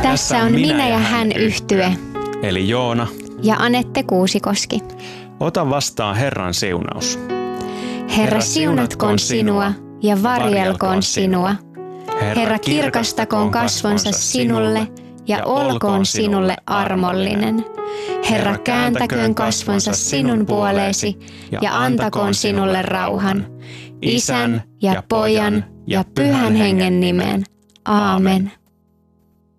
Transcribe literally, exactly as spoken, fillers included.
Tässä on Minä ja hän yhtye. Eli Joona Ja Anette Kuusikoski. Ota vastaan Herran siunaus. Herra siunatkoon sinua ja varjelkoon sinua. Herra kirkastakoon kasvonsa sinulle ja olkoon sinulle armollinen. Herra kääntäköön kasvonsa sinun puoleesi ja antakoon sinulle rauhan. Isän ja Pojan ja Pyhän Hengen nimeen. Aamen.